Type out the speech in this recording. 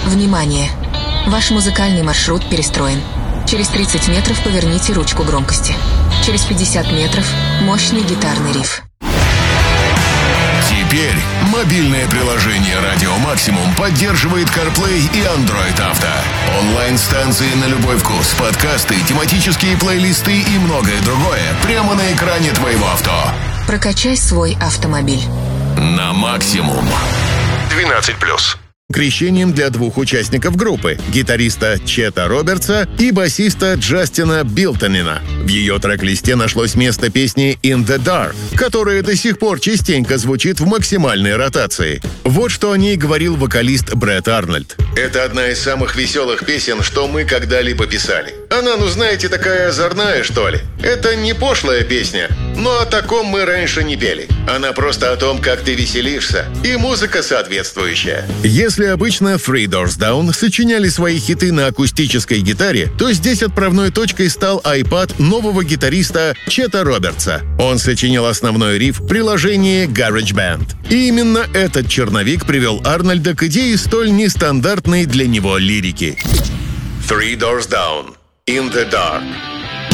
Внимание! Ваш музыкальный маршрут перестроен. Через 30 метров поверните ручку громкости. Через 50 метров мощный гитарный риф. Теперь мобильное приложение «Радио Максимум» поддерживает CarPlay и Android Auto. Онлайн-станции на любой вкус, подкасты, тематические плейлисты и многое другое прямо на экране твоего авто. Прокачай свой автомобиль. На максимум. 12+. Крещением для двух участников группы — гитариста Чета Робертса и басиста Джастина Билтонина. В ее трек-листе нашлось место песни «In the Dark», которая до сих пор частенько звучит в максимальной ротации. Вот что о ней говорил вокалист Брэд Арнольд. «Это одна из самых веселых песен, что мы когда-либо писали. Она, знаете, такая озорная, что ли. Это не пошлая песня, но о таком мы раньше не пели. Она просто о том, как ты веселишься, и музыка соответствующая». Если обычно Three Doors Down сочиняли свои хиты на акустической гитаре, то здесь отправной точкой стал iPad нового гитариста Чета Робертса. Он сочинил основной риф в приложении GarageBand. И именно этот черновик привел Арнольда к идее столь нестандартной для него лирики. Three Doors Down. In the Dark.